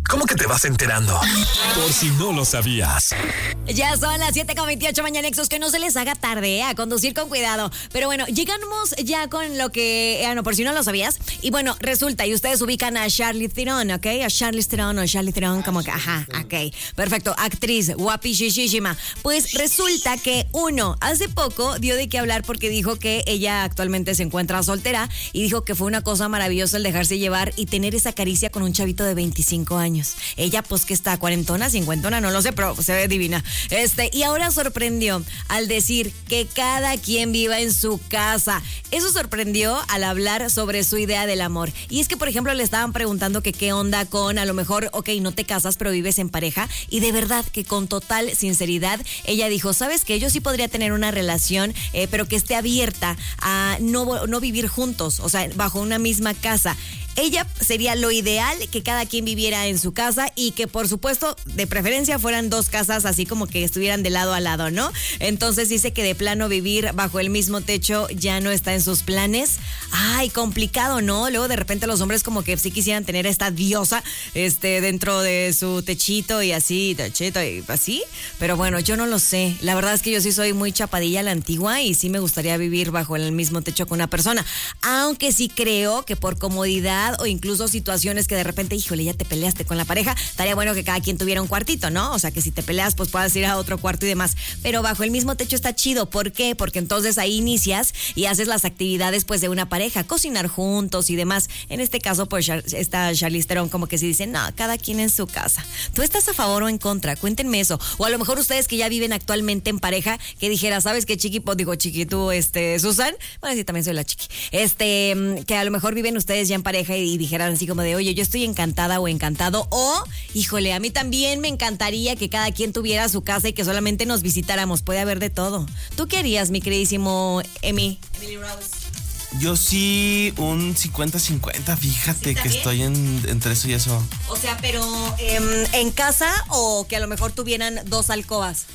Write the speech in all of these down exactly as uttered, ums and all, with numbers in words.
¿Cómo que te vas enterando? Por si no lo sabías. Ya son las siete con veintiocho mañanexos, que no se les haga tarde, ¿eh? A conducir con cuidado. Pero bueno, llegamos ya con lo que, eh, no, por si no lo sabías. Y bueno, resulta, y ustedes ubican a Charlize Theron, ¿ok? A Charlize Theron o Charlize Theron, como que, ajá, ok. Perfecto, actriz, guapísima. Pues resulta que uno, hace poco dio de qué hablar porque dijo que ella actualmente se encuentra soltera y dijo que fue una cosa maravillosa el dejarse llevar y tener esa caricia con un chavito de veinticinco años. Ella, pues, que está cuarentona, cincuentona, no lo sé, pero se ve divina. Este, y ahora sorprendió al decir que cada quien viva en su casa. Eso sorprendió al hablar sobre su idea del amor. Y es que, por ejemplo, le estaban preguntando que qué onda con, a lo mejor, ok, no te casas, pero vives en pareja. Y de verdad que con total sinceridad, ella dijo, ¿sabes qué? Yo sí podría tener una relación, eh, pero que esté abierta a no, no vivir juntos, o sea, bajo una misma casa. Ella sería lo ideal que cada quien viviera en su casa y que, por supuesto, de preferencia fueran dos casas así como que estuvieran de lado a lado, ¿no? Entonces dice que de plano vivir bajo el mismo techo ya no está en sus planes. Ay, complicado, ¿no? Luego de repente los hombres como que sí quisieran tener a esta diosa este, dentro de su techito y así, techito y así. Pero bueno, yo no lo sé. La verdad es que yo sí soy muy chapadilla a la antigua y sí me gustaría vivir bajo el mismo techo con una persona. Aunque sí creo que por comodidad o incluso situaciones que de repente, híjole, ya te peleaste con la pareja, estaría bueno que cada quien tuviera un cuartito, ¿no? O sea, que si te peleas, pues puedas ir a otro cuarto y demás. Pero bajo el mismo techo está chido. ¿Por qué? Porque entonces ahí inicias y haces las actividades, pues, de una pareja, cocinar juntos y demás. En este caso, pues, está Charlize Theron como que sí dice, no, cada quien en su casa. ¿Tú estás a favor o en contra? Cuéntenme eso. O a lo mejor ustedes que ya viven actualmente en pareja, que dijera, ¿sabes qué, chiqui? Pues, digo, chiqui, tú, este, Susan, bueno, sí, también soy la chiqui. Este, que a lo mejor viven ustedes ya en pareja y dijeran así como de, oye, yo estoy encantada o encantado, o, híjole, a mí también me encantaría que cada quien tuviera su casa y que solamente nos visitáramos. Puede haber de todo. ¿Tú qué harías, mi queridísimo Emi? Emily Rose. Yo sí, un cincuenta cincuenta, fíjate ¿Sí, que bien? Estoy en, entre eso y eso. O sea, pero eh, ¿en casa o que a lo mejor tuvieran dos alcobas?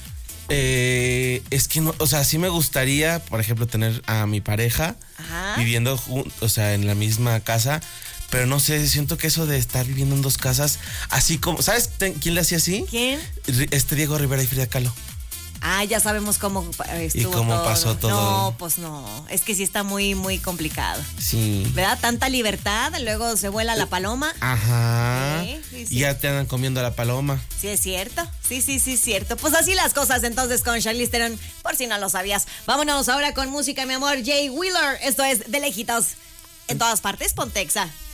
Eh, es que no, o sea, sí me gustaría, por ejemplo, tener a mi pareja Ajá. viviendo, o sea, en la misma casa. Pero no sé, siento que eso de estar viviendo en dos casas, así como, ¿sabes quién le hacía así? ¿Quién? Este Diego Rivera y Frida Kahlo. Ah, ya sabemos cómo estuvo ¿Y cómo todo. pasó todo? No, pues no, es que sí está muy, muy complicado. Sí. ¿Verdad? Tanta libertad, luego se vuela la paloma. Ajá. Sí, sí, sí. Y ya te andan comiendo la paloma. Sí, es cierto. Sí, sí, sí, es cierto. Pues así las cosas entonces con Charlize Theron, por si no lo sabías. Vámonos ahora con música, mi amor. Jay Wheeler, esto es De Lejitos. En todas partes, Pontexa.